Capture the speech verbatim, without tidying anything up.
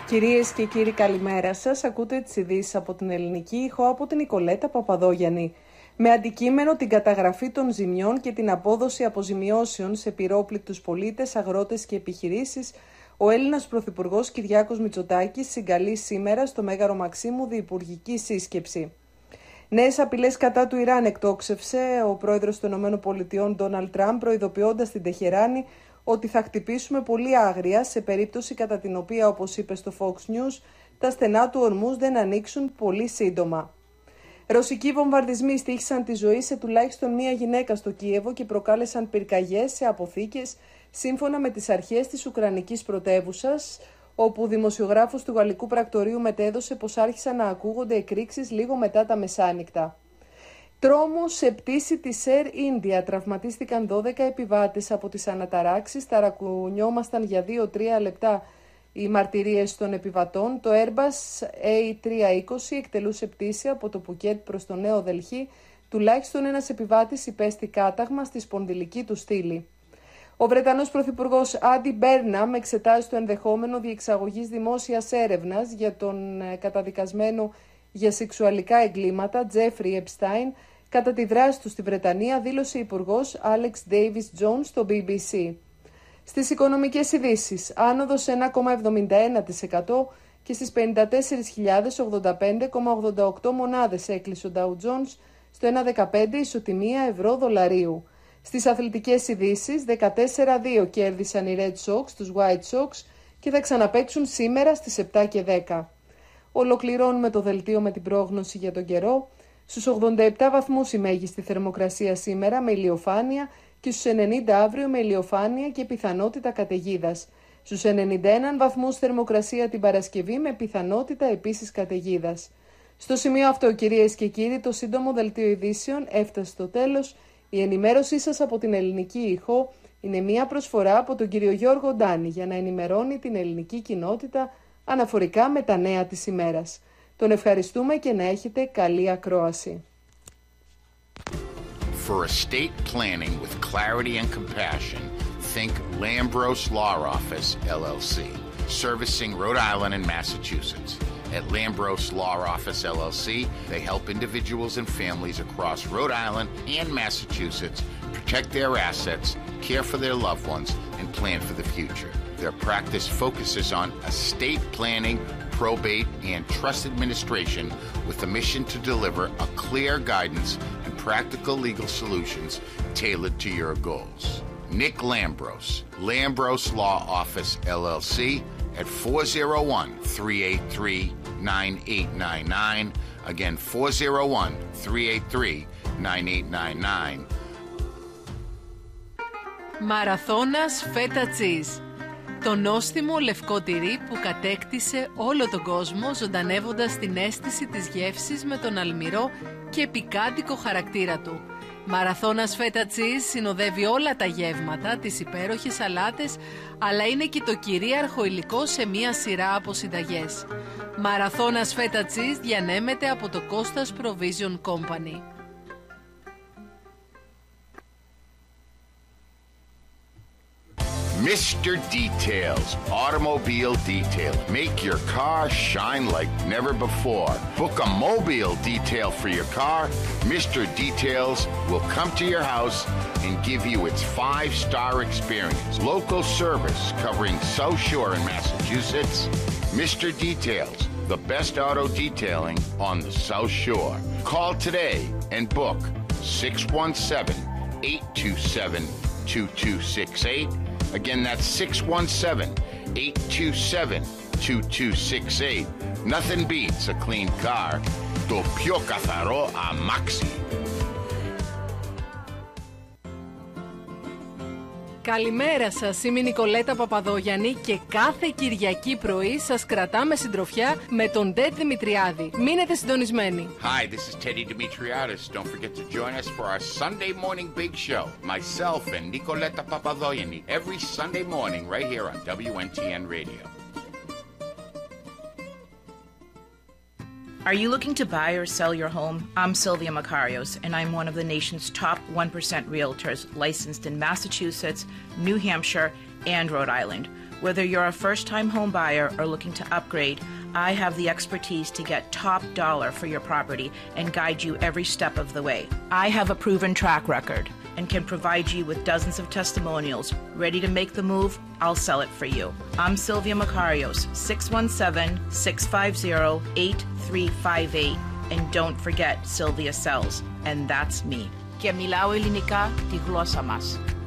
Κυρίες και κύριοι, καλημέρα σας. Ακούτε τις ειδήσεις από την Ελληνική Ήχο από την Νικολέτα Παπαδόγιαννη. Με αντικείμενο την καταγραφή των ζημιών και την απόδοση αποζημιώσεων σε πυρόπληκτους πολίτες, αγρότες και επιχειρήσεις, ο Έλληνας Πρωθυπουργός Κυριάκος Μητσοτάκης συγκαλεί σήμερα στο Μέγαρο Μαξίμου διυπουργική σύσκεψη. Νέες απειλές κατά του Ιράν εκτόξευσε ο πρόεδρος των ΗΠΑ Ντόναλντ Τραμπ, προειδοποιώντας την Τεχεράνη ότι θα χτυπήσουμε πολύ άγρια σε περίπτωση κατά την οποία, όπως είπε στο Fox News, τα στενά του Ορμούζ δεν ανοίξουν πολύ σύντομα. Ρωσικοί βομβαρδισμοί στοίχησαν τη ζωή σε τουλάχιστον μία γυναίκα στο Κίεβο και προκάλεσαν πυρκαγιές σε αποθήκες, σύμφωνα με τις αρχές της Ουκρανικής πρωτεύουσας, όπου ο δημοσιογράφος του γαλλικού πρακτορείου μετέδωσε πως άρχισαν να ακούγονται εκρήξεις λίγο μετά τα μεσάνυχτα. Τρόμος σε πτήση της Air India. Τραυματίστηκαν δώδεκα επιβάτες από τις αναταράξεις. Ταρακουνιόμασταν για δύο με τρία λεπτά οι μαρτυρίες των επιβατών. Το Airbus έι τριακόσια είκοσι εκτελούσε πτήση από το Πουκέτ προς το Νέο Δελχή. Τουλάχιστον ένας επιβάτης υπέστη κάταγμα στη σπονδυλική του στήλη. Ο Βρετανός Πρωθυπουργός Άντι Μπέρναμ εξετάζει το ενδεχόμενο διεξαγωγής δημόσιας έρευνας για τον καταδικασμένο για σεξουαλικά εγκλήματα Τζέφρι Επστάιν κατά τη δράση του στη Βρετανία, δήλωσε η Υπουργός Άλεξ Ντέιβις Τζόνς στο μπι μπι σι. Στις οικονομικές ειδήσεις, άνοδος ένα κόμμα εβδομήντα ένα τοις εκατό και στις πενήντα τέσσερις χιλιάδες ογδόντα πέντε κόμμα ογδόντα οκτώ μονάδες έκλεισε ο Dow Jones στο ένα κόμμα δεκαπέντε ισοτιμία ευρώ δολαρίου. Στις αθλητικές ειδήσεις, δεκατέσσερα δύο κέρδισαν οι Red Sox τους White Sox και θα ξαναπαίξουν σήμερα στις επτά και δέκα. Ολοκληρώνουμε το δελτίο με την πρόγνωση για τον καιρό. Στους ογδόντα επτά βαθμούς η μέγιστη θερμοκρασία σήμερα με ηλιοφάνεια και στους ενενήντα αύριο με ηλιοφάνεια και πιθανότητα καταιγίδας. Στους ενενήντα ένα βαθμούς θερμοκρασία την Παρασκευή με πιθανότητα επίσης καταιγίδας. Στο σημείο αυτό, κυρίες και κύριοι, το σύντομο δελτίο ειδήσεων έφτασε στο τέλος. Η ενημέρωσή σας από την Ελληνική Ήχο είναι μια προσφορά από τον κύριο Γιώργο Ντάνη για να ενημερώνει την ελληνική κοινότητα αναφορικά με τα νέα της ημέρας. Τον ευχαριστούμε και να έχετε καλή ακρόαση. For estate planning with clarity and compassion, think Lambros Law Office, L L C, servicing Rhode Island and Massachusetts. At Lambros Law Office, L L C, they help individuals and families across Rhode Island and Massachusetts protect their assets, care for their loved ones, and plan for the future. Their practice focuses on estate planning, probate, and trust administration with a mission to deliver a clear guidance and practical legal solutions tailored to your goals. Nick Lambros, Lambros Law Office, L L C, at four oh one, three eight three, nine eight nine nine. Again, four oh one, three eight three, nine eight nine nine. Μαραθώνας φέτα τσίζ. Το νόστιμο λευκό τυρί που κατέκτησε όλο τον κόσμο, ζωντανεύοντας την αίσθηση της γεύσης με τον αλμυρό και πικάντικο χαρακτήρα του. Μαραθώνας φέτα τσίζ συνοδεύει όλα τα γεύματα, τις υπέροχες σαλάτες, αλλά είναι και το κυρίαρχο υλικό σε μία σειρά από συνταγές. Μαραθώνας φέτα τσίζ διανέμεται από το Κώστας Provision Company. Mister Details, Automobile Detail. Make your car shine like never before. Book a mobile detail for your car. Mister Details will come to your house and give you its five-star experience. Local service covering South Shore in Massachusetts. Mister Details, the best auto detailing on the South Shore. Call today and book six one seven, eight two seven, two two six eight. Again, that's six one seven, eight two seven, two two six eight. Nothing beats a clean car. Το πιο καθαρό αμάξι. Καλημέρα σας, είμαι η Νικολέτα Παπαδόγιαννη και κάθε Κυριακή πρωί σας κρατάμε συντροφιά με τον Ted Δημητριάδη. Μείνετε συντονισμένοι. Hi, this is Teddy Dimitriadis. Don't forget to join us for our Sunday morning big show. Myself and Nicoleta Papadogianni every Sunday morning right here on W N T N Radio. Are you looking to buy or sell your home? I'm Sylvia Makarios, and I'm one of the nation's top one percent realtors licensed in Massachusetts, New Hampshire, and Rhode Island. Whether you're a first-time home buyer or looking to upgrade, I have the expertise to get top dollar for your property and guide you every step of the way. I have a proven track record and can provide you with dozens of testimonials. Ready to make the move? I'll sell it for you. I'm Sylvia Makarios, six one seven, six five zero, eight three five eight. And don't forget, Sylvia sells. And that's me. Και μιλάω ελληνικά, τη γλώσσα μας.